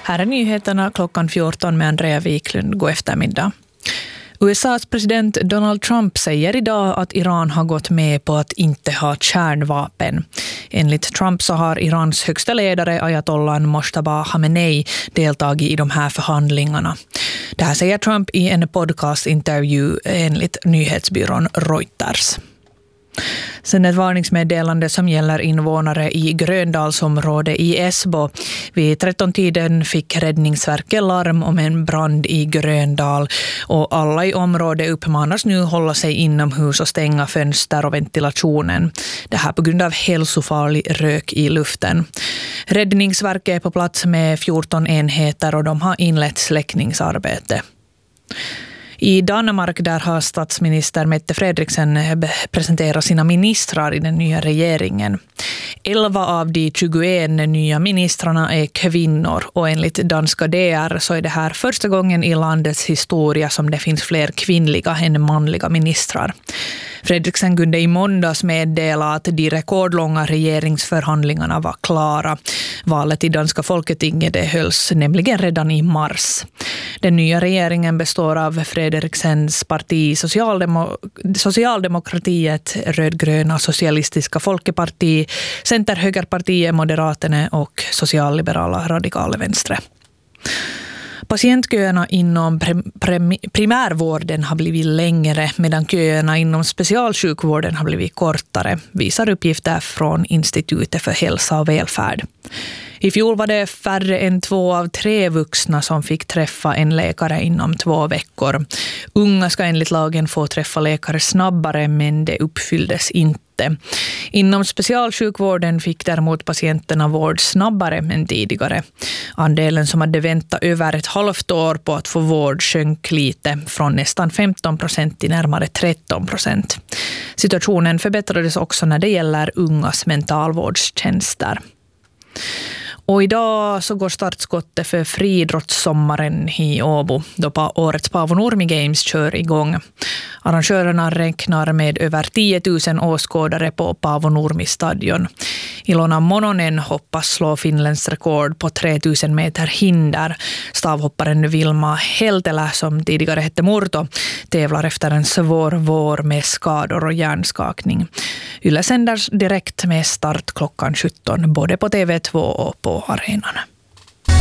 Här är nyheterna klockan 14 med Andrea Wiklund. God eftermiddag. USAs president Donald Trump säger idag att Iran har gått med på att inte ha kärnvapen. Enligt Trump så har Irans högsta ledare Ayatollah Mojtaba Khamenei deltagit i de här förhandlingarna. Det här säger Trump i en podcastintervju enligt nyhetsbyrån Reuters. Sen ett varningsmeddelande som gäller invånare i Gröndalsområdet i Esbo. Vid 13-tiden fick Räddningsverket larm om en brand i Gröndal och alla i området uppmanas nu hålla sig inomhus och stänga fönster och ventilationen. Det här på grund av hälsofarlig rök i luften. Räddningsverket är på plats med 14 enheter och de har inlett släckningsarbete. I Danmark där har statsminister Mette Frederiksen presenterat sina ministrar i den nya regeringen. 11 av de 21 nya ministrarna är kvinnor och enligt danska DR så är det här första gången i landets historia som det finns fler kvinnliga än manliga ministrar. Frederiksen kunde i måndags meddela att de rekordlånga regeringsförhandlingarna var klara. Valet i danska folketinget det hölls nämligen redan i mars. Den nya regeringen består av Frederiksens parti Socialdemokratiet, rödgröna socialistiska folkeparti, Centerhögerpartiet, Moderaterna och socialliberala radikala vänstre. Patientköerna inom primärvården har blivit längre medan köerna inom specialsjukvården har blivit kortare, visar uppgifter från Institutet för hälsa och välfärd. I fjol var det färre än 2 av 3 vuxna som fick träffa en läkare inom 2 veckor. Unga ska enligt lagen få träffa läkare snabbare, men det uppfylldes inte. Inom specialsjukvården fick däremot patienterna vård snabbare än tidigare. Andelen som hade väntat över ett halvt år på att få vård sjönk lite från nästan 15% till närmare 13%. Situationen förbättrades också när det gäller ungas mentalvårdstjänster. Och idag så går startskottet för friidrottssommaren i Åbo då årets Paavo Nurmi Games kör igång. Arrangörerna räknar med över 10 000 åskådare på Paavo Nurmi stadion. Ilona Mononen hoppas slå Finlands rekord på 3000 meter hinder. Stavhopparen Vilma Heltelä, som tidigare hette Murto, tävlar efter en svår vår med skador och hjärnskakning. Yle sänder direkt med start klockan 17 både på TV2 och på arenan.